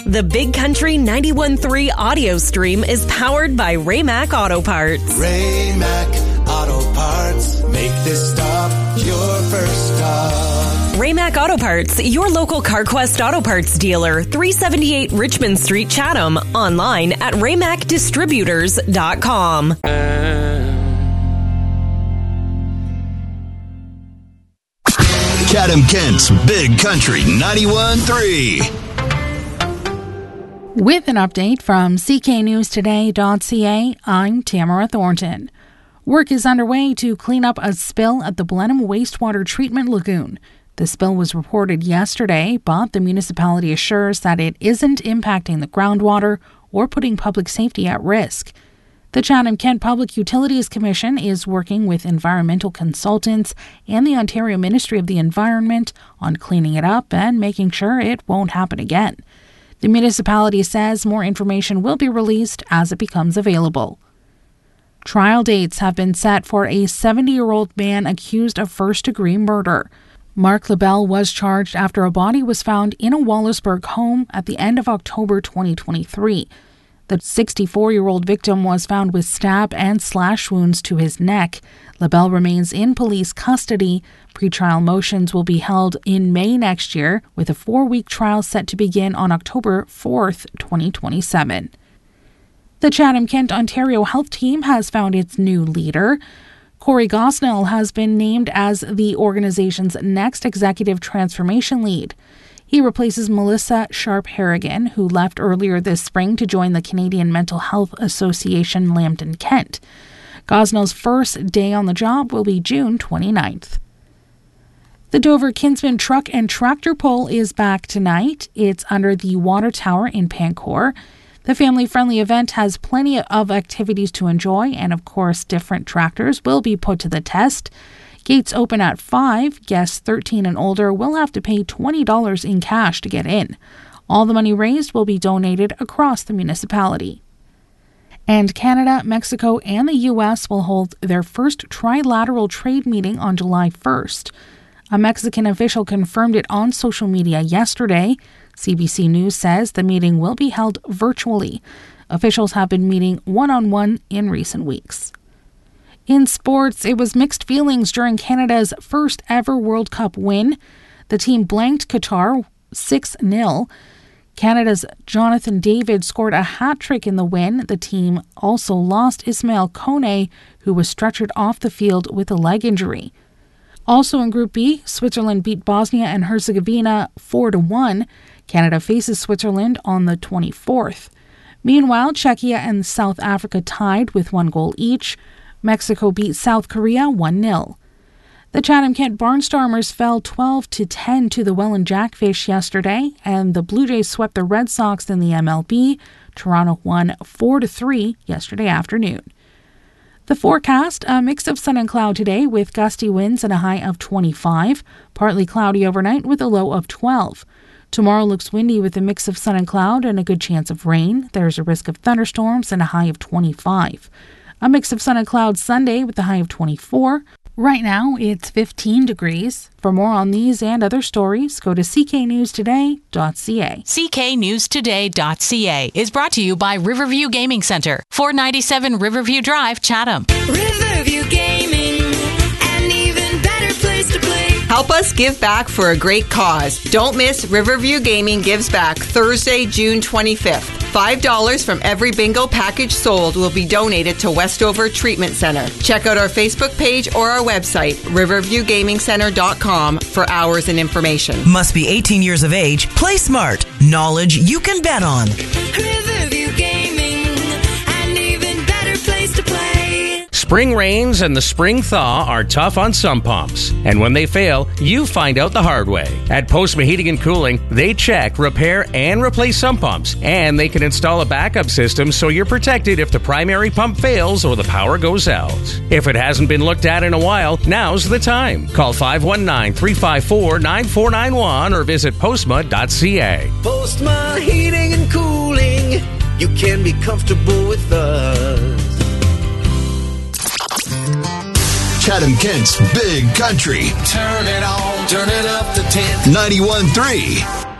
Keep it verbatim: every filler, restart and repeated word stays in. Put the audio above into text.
The Big Country ninety-one point three audio stream is powered by Ray-Mac Auto Parts. Ray-Mac Auto Parts. Make this stop your first stop. Ray-Mac Auto Parts, your local CarQuest Auto Parts dealer, three seventy-eight Richmond Street, Chatham. Online at ray mac distributors dot com. Chatham Kent's Big Country ninety-one point three. With an update from C K news today dot c a, I'm Tamara Thornton. Work is underway to clean up a spill at the Blenheim Wastewater Treatment Lagoon. The spill was reported yesterday, but the municipality assures that it isn't impacting the groundwater or putting public safety at risk. The Chatham-Kent Public Utilities Commission is working with environmental consultants and the Ontario Ministry of the Environment on cleaning it up and making sure it won't happen again. The municipality says more information will be released as it becomes available. Trial dates have been set for a seventy-year-old man accused of first-degree murder. Mark LaBelle was charged after a body was found in a Wallaceburg home at the end of October twenty twenty-three. The sixty-four-year-old victim was found with stab and slash wounds to his neck. LaBelle remains in police custody. Pretrial motions will be held in May next year, with a four-week trial set to begin on October fourth, twenty twenty-seven. The Chatham-Kent Ontario Health Team has found its new leader. Corey Gosnell has been named as the organization's next executive transformation lead. He replaces Melissa Sharp-Harrigan, who left earlier this spring to join the Canadian Mental Health Association Lambton Kent. Gosnell's first day on the job will be June twenty-ninth. The Dover Kinsman Truck and Tractor Pull is back tonight. It's under the Water Tower in Pancourt. The family-friendly event has plenty of activities to enjoy, and of course, different tractors will be put to the test. Gates open at five. Guests thirteen and older will have to pay twenty dollars in cash to get in. All the money raised will be donated across the municipality. And Canada, Mexico, and the U S will hold their first trilateral trade meeting on July first. A Mexican official confirmed it on social media yesterday. C B C News says the meeting will be held virtually. Officials have been meeting one-on-one in recent weeks. In sports, it was mixed feelings during Canada's first ever World Cup win. The team blanked Qatar six nil. Canada's Jonathan David scored a hat-trick in the win. The team also lost Ismail Kone, who was stretchered off the field with a leg injury. Also in Group B, Switzerland beat Bosnia and Herzegovina four to one. Canada faces Switzerland on the twenty-fourth. Meanwhile, Czechia and South Africa tied with one goal each. Mexico beat South Korea one nil. The Chatham-Kent Barnstormers fell twelve to ten to the Welland Jackfish yesterday, and the Blue Jays swept the Red Sox in the M L B. Toronto won four to three yesterday afternoon. The forecast, a mix of sun and cloud today with gusty winds and a high of twenty-five. Partly cloudy overnight with a low of twelve. Tomorrow looks windy with a mix of sun and cloud and a good chance of rain. There's a risk of thunderstorms and a high of twenty-five. A mix of sun and cloud Sunday with a high of twenty-four. Right now, it's fifteen degrees. For more on these and other stories, go to c k news today dot c a. c k news today dot c a is brought to you by Riverview Gaming Center, four ninety-seven Riverview Drive, Chatham. Riverview Gaming, an even better place to play. Help us give back for a great cause. Don't miss Riverview Gaming Gives Back Thursday, June twenty-fifth. five dollars from every bingo package sold will be donated to Westover Treatment Center. Check out our Facebook page or our website, riverview gaming center dot com, for hours and information. Must be eighteen years of age. Play smart. Knowledge you can bet on. Riverview Gaming, an even better place to play. Spring rains and the spring thaw are tough on some pumps. And when they fail, you find out the hard way. At Post Mohegan Cooling, they check, repair, and replace sump pumps. And they can install a backup system so you're protected if the primary pump fails or the power goes out. If it hasn't been looked at in a while, now's the time. Call five one nine, three five four, nine four nine one or visit postma dot c a. Postma Heating and Cooling. You can be comfortable with us. Chatham-Kent's Big Country. Turn it on, turn it up to ten. ninety-one point three.